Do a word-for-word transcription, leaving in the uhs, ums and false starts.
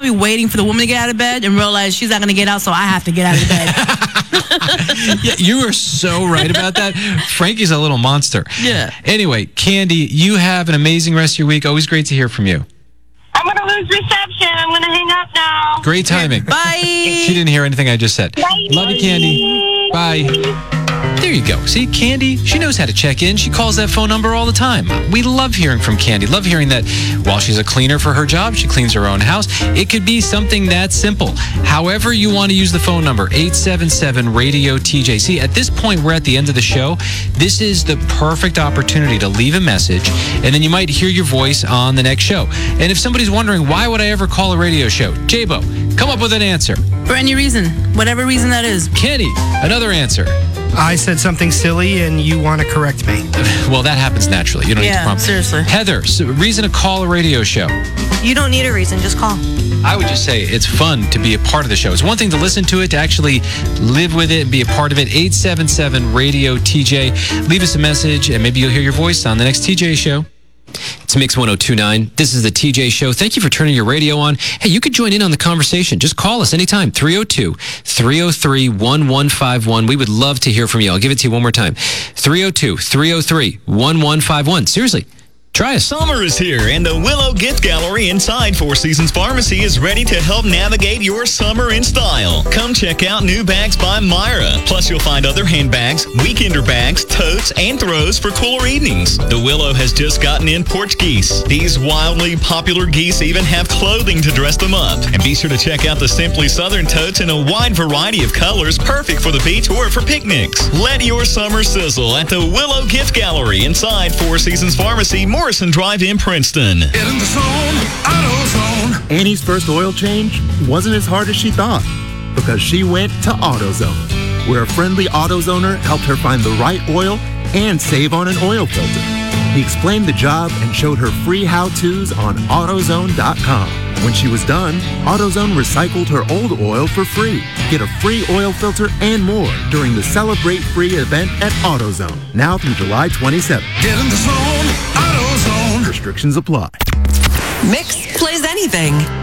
probably waiting for the woman to get out of bed and realize she's not going to get out, so I have to get out of bed. Yeah, you are so right about that. Frankie's a little monster. Yeah. Anyway, Candy, you have an amazing rest of your week. Always great to hear from you. I'm going to lose reception. I'm going to hang up now. Great timing. Bye. She didn't hear anything I just said. Bye. Love you, Candy. Bye. There you go. See, Candy, she knows how to check in. She calls that phone number all the time. We love hearing from Candy. Love hearing that while she's a cleaner for her job, she cleans her own house. It could be something that simple. However you want to use the phone number, eight seven seven, radio T J. See, at this point, we're at the end of the show. This is the perfect opportunity to leave a message, and then you might hear your voice on the next show. And if somebody's wondering, why would I ever call a radio show? J-Bo, come up with an answer. For any reason, whatever reason that is. Kenny, another answer. I said something silly and you want to correct me. Well, that happens naturally. You don't need to Yeah, prompt. seriously. Heather, so reason to call a radio show. You don't need a reason, just call. I would just say it's fun to be a part of the show. It's one thing to listen to it, to actually live with it and be a part of it. eight seven seven, radio T J. Leave us a message and maybe you'll hear your voice on the next T J show. It's Mix one oh two point nine. This is the T J Show. Thank you for turning your radio on. Hey, you could join in on the conversation. Just call us anytime. three oh two, three oh three, one one five one. We would love to hear from you. I'll give it to you one more time. three oh two, three oh three, one one five one. Seriously. Try us. Summer is here, and the Willow Gift Gallery inside Four Seasons Pharmacy is ready to help navigate your summer in style. Come check out new bags by Myra. Plus, you'll find other handbags, weekender bags, totes, and throws for cooler evenings. The Willow has just gotten in porch geese. These wildly popular geese even have clothing to dress them up. And be sure to check out the Simply Southern totes in a wide variety of colors, perfect for the beach or for picnics. Let your summer sizzle at the Willow Gift Gallery inside Four Seasons Pharmacy, Morrison Drive in Princeton. Get in the zone, AutoZone. Annie's first oil change wasn't as hard as she thought because she went to AutoZone, where a friendly AutoZoner helped her find the right oil and save on an oil filter. He explained the job and showed her free how-tos on AutoZone dot com. When she was done, AutoZone recycled her old oil for free. Get a free oil filter and more during the Celebrate Free event at AutoZone, now through July twenty-seventh. Get in the zone, AutoZone. Restrictions apply. Mix plays anything.